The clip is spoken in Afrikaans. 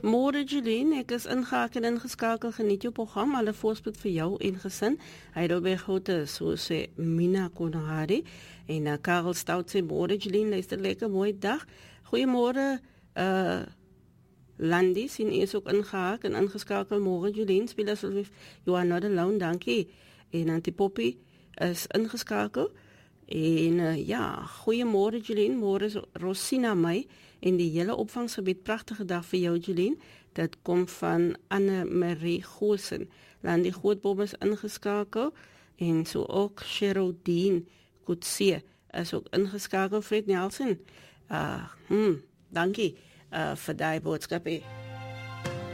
Môre Jolien, ek is ingehaken en ingeskakel, geniet jou program, alle voorspoed vir jou en gesin. Heidelberg Houte, so sê Mina Konahari, en Karel Stout sê, môre Jolien, luister lekker, mooi dag. Goeiemôre, Landy, sien is ook ingehaak en ingeskakel, môre Jolien, speel asseblief, you are not alone, dankie. En Antipoppy is ingeskakel. En ja, goeiemôre Jolien, môre is Rosina my en die hele opvangsgebied, pragtige dag vir jou Jolien. Dit kom van Anne-Marie Goosen. Landy Grootbom is ingeskakel en so ook Geraldine Kutse is ook ingeskakel. Fred Nelson, dankie vir die boodskap.